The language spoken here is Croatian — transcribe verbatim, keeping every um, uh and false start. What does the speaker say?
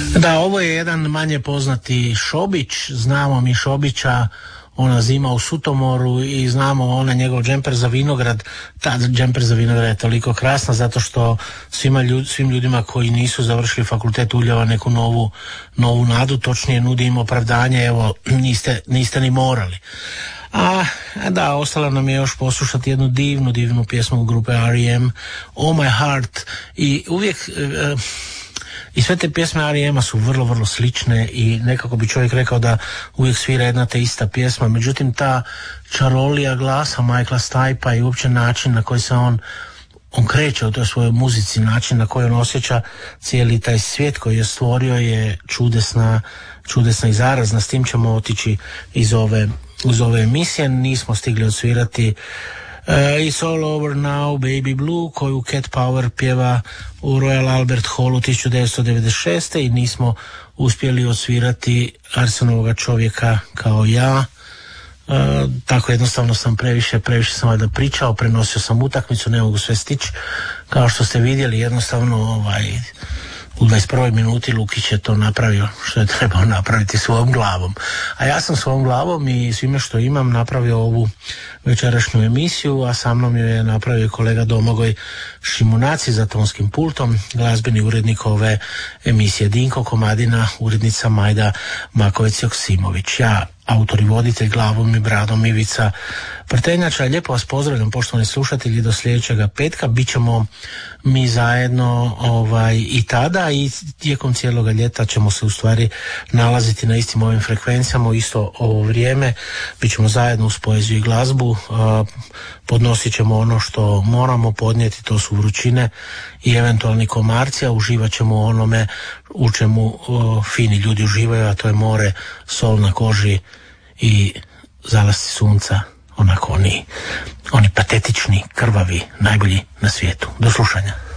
Da, ovo je jedan manje poznati Šobić, znamo mi Šobića, ona zima u Sutomoru i znamo ona njegov džemper za vinograd. Ta džemper za vinograd je toliko krasna zato što svima ljud, svim ljudima koji nisu završili fakultet uljeva neku novu, novu nadu, točnije nudi im opravdanje, evo niste, niste ni morali. A da, ostalo nam je još poslušati jednu divnu, divnu pjesmu grupe R E M, Oh My Heart, i uvijek e, i sve te pjesme R E M-a su vrlo, vrlo slične i nekako bi čovjek rekao da uvijek svira jedna te ista pjesma, međutim ta čarolija glasa Michaela Stipa i uopće način na koji se on on kreće u toj svojoj muzici, način na koji on osjeća cijeli taj svijet koji je stvorio je čudesna, čudesna i zarazna. S tim ćemo otići iz ove, iz ove emisije. Nismo stigli odsvirati Uh, It's All Over Now, Baby Blue, koju Cat Power pjeva u Royal Albert Hallu tisuću devetsto devedeset šeste i nismo uspjeli odsvirati Arsenovoga čovjeka kao ja. Uh, tako jednostavno sam previše, previše sam valjda pričao, prenosio sam utakmicu, ne mogu sve stići. Kao što ste vidjeli, jednostavno ovaj, u dvadeset prvoj minuti Lukić je to napravio što je trebao napraviti svojom glavom. A ja sam svojom glavom i svime što imam napravio ovu večerašnju emisiju, a sa mnom je napravio kolega Domagoj Šimunaci za tonskim pultom, glazbeni urednik ove emisije Dinko Komadina, urednica Majda Makovec-Joksimović. Ja, autor i voditelj, glavom i bradom Ivica Prtenjača. Lijepo vas pozdravljam, poštovani slušatelji, do sljedećega petka. Bićemo mi zajedno ovaj, i tada i tijekom cijeloga ljeta ćemo se u stvari nalaziti na istim ovim frekvencijama u isto ovo vrijeme. Bićemo zajedno uz poeziju i glazbu, podnosit ćemo ono što moramo podnijeti, to su vrućine i eventualni komarci, a uživat ćemo u onome u čemu o, fini ljudi uživaju, a to je more, sol na koži i zalasci sunca, onako oni, oni patetični, krvavi, najbolji na svijetu. Do slušanja.